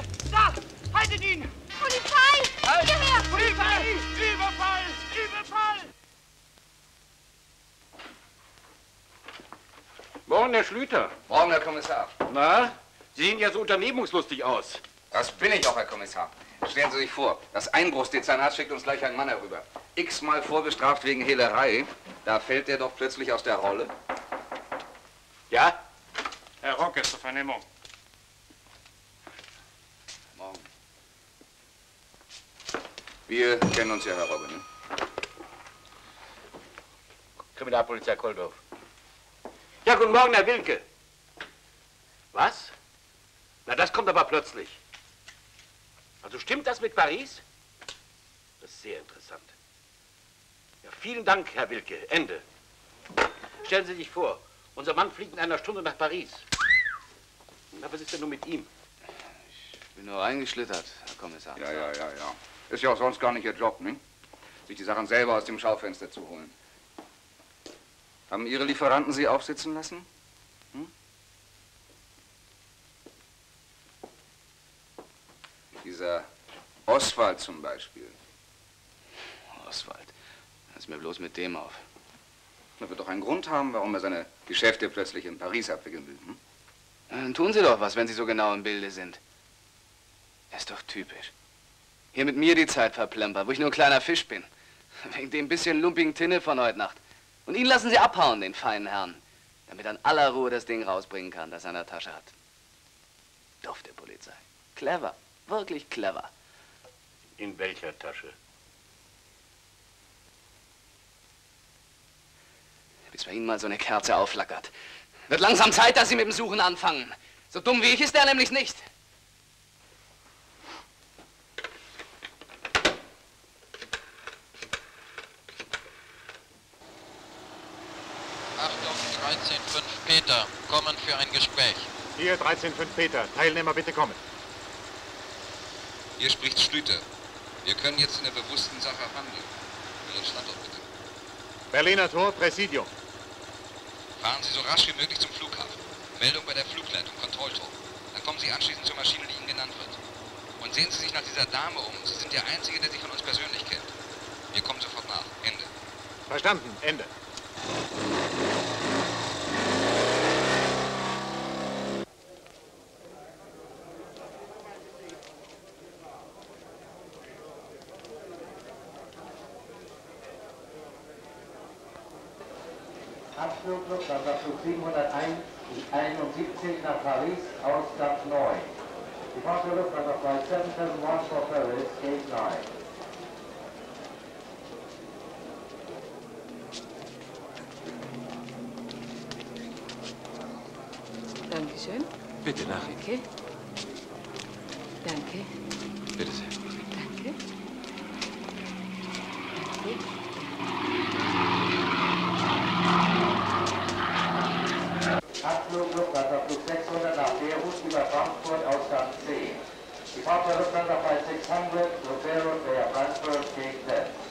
Da! Haltet ihn! Polizei! Halt! Hierher! Polizei! Überfall! Überfall! Morgen, Herr Schlüter. Morgen, Herr Kommissar. Na, Sie sehen ja so unternehmungslustig aus. Das bin ich auch, Herr Kommissar. Stellen Sie sich vor, das Einbruchsdezernat schickt uns gleich einen Mann herüber. X-mal vorbestraft wegen Hehlerei. Da fällt der doch plötzlich aus der Rolle. Ja? Herr Rocke zur Vernehmung. Morgen. Wir kennen uns ja, Herr Robbe, ne? Kriminalpolizei Koldorf. Ja, guten Morgen, Herr Wilke. Was? Na, das kommt aber plötzlich. Also stimmt das mit Paris? Das ist sehr interessant. Ja, vielen Dank, Herr Wilke. Ende. Stellen Sie sich vor, unser Mann fliegt in einer Stunde nach Paris. Na, was ist denn nun mit ihm? Ich bin nur reingeschlittert, Herr Kommissar. Ja. Ist ja auch sonst gar nicht Ihr Job, ne? Sich die Sachen selber aus dem Schaufenster zu holen. Haben Ihre Lieferanten Sie aufsitzen lassen? Hm? Dieser Oswald zum Beispiel. Oswald? Was ist mir bloß mit dem auf? Er wird doch einen Grund haben, warum er seine Geschäfte plötzlich in Paris abwickeln will. Hm? Dann tun Sie doch was, wenn Sie so genau im Bilde sind. Das ist doch typisch. Hier mit mir die Zeit verplempert, wo ich nur ein kleiner Fisch bin. Wegen dem bisschen lumpigen Tinne von heute Nacht. Und ihn lassen Sie abhauen, den feinen Herrn, damit er in aller Ruhe das Ding rausbringen kann, das er in der Tasche hat. Dufte Polizei. Clever, wirklich clever. In welcher Tasche? Bis bei Ihnen mal so eine Kerze aufflackert. Wird langsam Zeit, dass Sie mit dem Suchen anfangen. So dumm wie ich ist er nämlich nicht. Achtung, 13.5 Peter, kommen für ein Gespräch. Hier 13.5 Peter. Teilnehmer bitte kommen. Hier spricht Schlüter. Wir können jetzt in der bewussten Sache handeln. Ihren Standort bitte. Berliner Tor, Präsidium. Fahren Sie so rasch wie möglich zum Flughafen. Meldung bei der Flugleitung, Kontrollturm. Dann kommen Sie anschließend zur Maschine, die Ihnen genannt wird. Und sehen Sie sich nach dieser Dame um. Sie sind der Einzige, der Sie von uns persönlich kennt. Wir kommen sofort nach. Ende. Verstanden. Ende. Abflug Lufthansa-Flug 771 nach Paris, Ausgang 9. Departure Lufthansa Flight 771 for Paris, Gate 9. Dankeschön. Bitte nach. Danke. Danke. Bitte sehr. Danke. Abflug Lufthansa Flug 600 nach Beirut über Frankfurt, Ausgang 10. Departure Lufthansa Flight 600 to Beirut via Frankfurt, Gate 10.